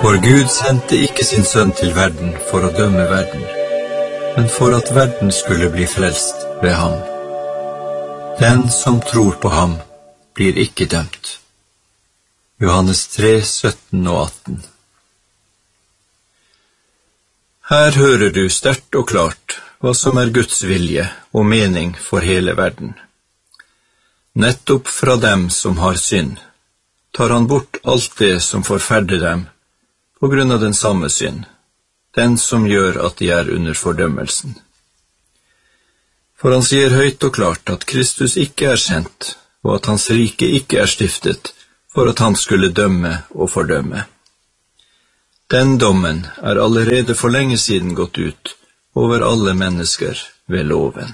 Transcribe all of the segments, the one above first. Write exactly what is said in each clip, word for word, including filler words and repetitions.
For Gud sendte ikke sin sønn til verden for å dømme verden, men for at verden skulle bli frelst ved ham. Den som tror på ham, blir ikke dømt. Johannes tre, sytten og atten. Her hører du sterkt og klart hva som er Guds vilje og mening for hele verden. Nettopp fra dem som har synd, tar han bort alt det som forferder dem, på grunn av den samme synd, den som gjør at de er under fordømmelsen. For han sier høyt og klart at Kristus ikke er sendt, og at hans rike ikke er stiftet, for at han skulle dømme og fordømme. Den dommen er allerede for lenge siden gått ut over alle mennesker ved loven.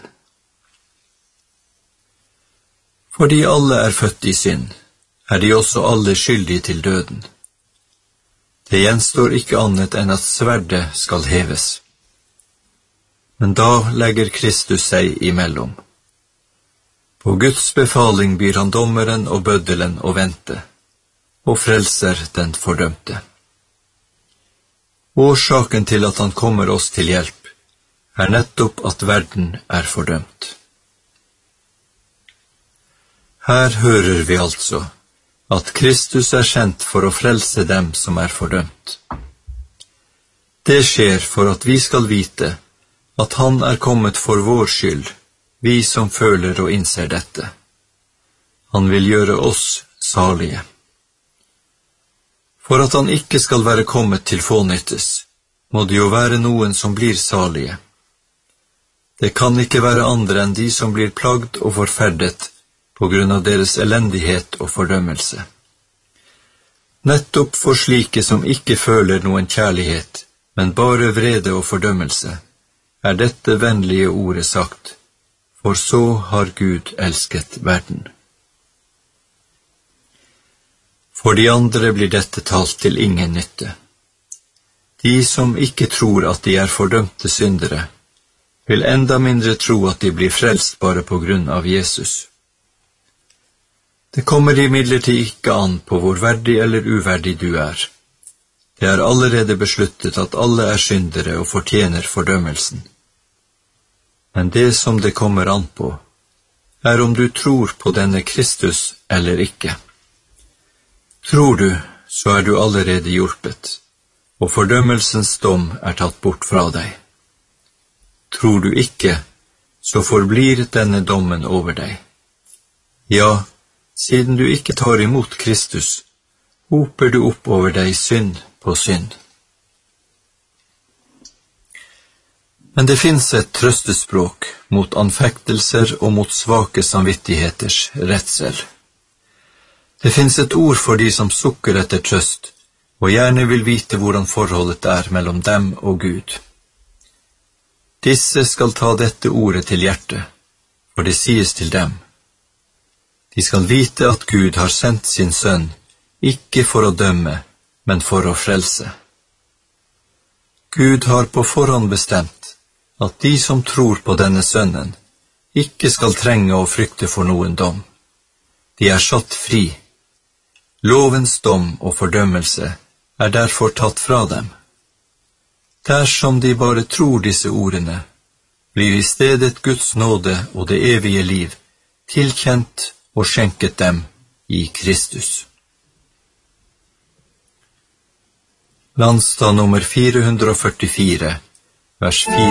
Fordi alle er født i synd, er de også alle skyldige til døden. Det gjenstår ikke annet enn at sverdet skal heves. Men da legger Kristus seg imellom. På Guds befaling byr han dommeren og bøddelen å vente, og frelser den fordømte. Årsaken til at han kommer oss til hjelp, er nettopp at verden er fordømt. Her hører vi altså at Kristus er sendt for å frelse dem som er fordømt. Det skjer for at vi skal vite at han er kommet for vår skyld, vi som føler og innser dette. Han vil gjøre oss salige. For at han ikke skal være kommet til fånyttes, må det jo være noen som blir salige. Det kan ikke være andre enn de som blir plagd og forferdet på grunn av deres elendighet og fordømmelse. Nettopp for slike som ikke føler noen kjærlighet, men bare vrede og fordømmelse, er dette vennlige ordet sagt, for så har Gud elsket verden. For de andre blir dette talt til ingen nytte. De som ikke tror at de er fordømte syndere, vil enda mindre tro at de blir frelst bare på grunn av Jesus. Det kommer imidlertid ikke an på hvor verdig eller uverdig du er. Det er allerede besluttet at alle er syndere og fortjener fordømmelsen. Men det som det kommer an på, er om du tror på denne Kristus eller ikke. Tror du, så er du allerede hjulpet, og fordømmelsens dom er tatt bort fra deg. Tror du ikke, så forblir denne dommen over deg. Ja, siden du ikke tar imot Kristus, hoper du opp over deg synd på synd. Men det finnes et trøstespråk mot anfektelser og mot svake samvittigheters redsel. Det finnes et ord for de som sukker etter trøst, og gjerne vil vite hvordan forholdet er mellom dem og Gud. Disse skal ta dette ordet til hjertet, for det sies til dem. De skal vite at Gud har sendt sin sønn, ikke for å dømme, men for å frelse. Gud har på forhånd bestemt at de som tror på denne sønnen, ikke skal trenge å frykte for noen dom. De er satt fri. Lovens dom og fordømmelse er derfor tatt fra dem. Dersom de bare tror disse ordene, blir i stedet Guds nåde og det evige liv tilkjent og skjenket dem i Kristus. Landstad nummer fire hundre og førtifire, vers fire.